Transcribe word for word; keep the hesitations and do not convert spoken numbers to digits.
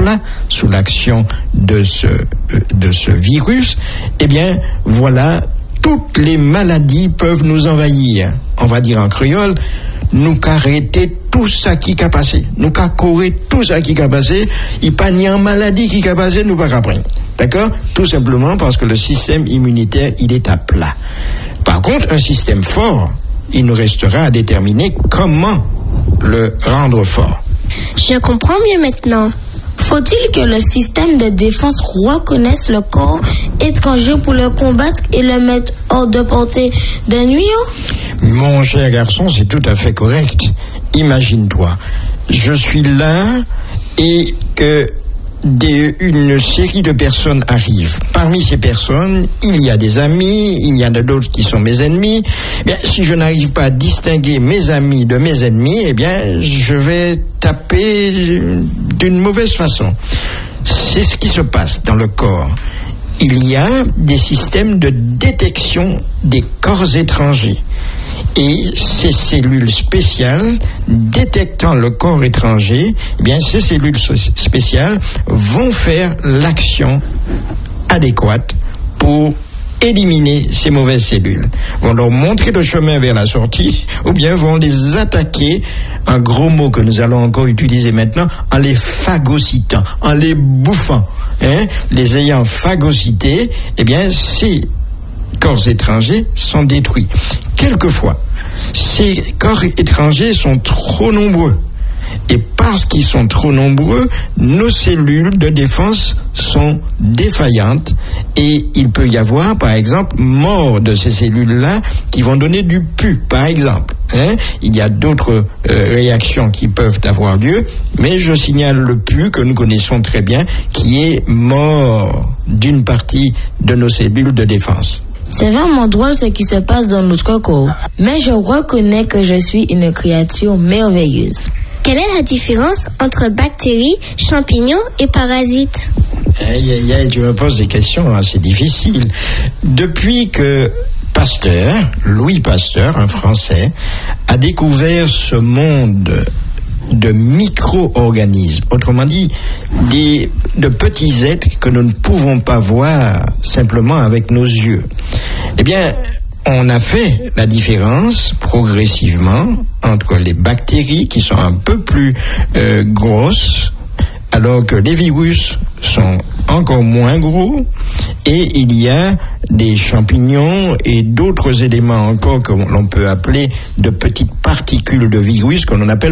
plat sous l'action de ce, de ce virus, eh bien, voilà, toutes les maladies peuvent nous envahir. On va dire en créole, nous qu'arrêter tout ça qui a passé. Nous qu'à courir tout ça qui a passé. Il n'y a pas ni en maladie qui a passé, nous pas qu'à prendre. D'accord? Tout simplement parce que le système immunitaire, il est à plat. Par contre, un système fort, il nous restera à déterminer comment le rendre fort. Je comprends mieux maintenant. Faut-il que le système de défense reconnaisse le corps étranger pour le combattre et le mettre hors de portée de nuire? Mon cher garçon, c'est tout à fait correct. Imagine-toi, je suis là et que des, une série de personnes arrivent. Parmi ces personnes, il y a des amis, il y en a d'autres qui sont mes ennemis. Eh bien, si je n'arrive pas à distinguer mes amis de mes ennemis, eh bien, je vais taper d'une mauvaise façon. C'est ce qui se passe dans le corps. Il y a des systèmes de détection des corps étrangers. Et ces cellules spéciales, détectant le corps étranger, eh bien, ces cellules spéciales vont faire l'action adéquate pour éliminer ces mauvaises cellules. Vont leur montrer le chemin vers la sortie, ou bien vont les attaquer, un gros mot que nous allons encore utiliser maintenant, en les phagocytant, en les bouffant. Hein, les ayant phagocytés, eh bien, ces corps étrangers sont détruits. Quelquefois, ces corps étrangers sont trop nombreux. Et parce qu'ils sont trop nombreux, nos cellules de défense sont défaillantes et il peut y avoir, par exemple, mort de ces cellules-là qui vont donner du pus, par exemple. Hein? Il y a d'autres euh, réactions qui peuvent avoir lieu, mais je signale le pus que nous connaissons très bien, qui est mort d'une partie de nos cellules de défense. C'est vraiment drôle ce qui se passe dans notre corps, mais je reconnais que je suis une créature merveilleuse. Quelle est la différence entre bactéries, champignons et parasites? Aïe, aïe, aïe, tu me poses des questions assez difficiles. Depuis que Pasteur, Louis Pasteur, un Français, a découvert ce monde de micro-organismes, autrement dit, des, de petits êtres que nous ne pouvons pas voir simplement avec nos yeux, eh bien, on a fait la différence progressivement entre les bactéries qui sont un peu plus euh, grosses, alors que les virus sont encore moins gros, et il y a des champignons et d'autres éléments encore que l'on peut appeler de petites particules de virus que l'on appelle